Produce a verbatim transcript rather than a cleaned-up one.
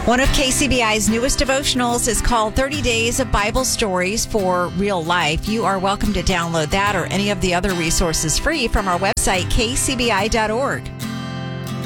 One of K C B I's newest devotionals is called thirty days of Bible Stories for Real Life. You are welcome to download that or any of the other resources free from our website, k c b i dot org.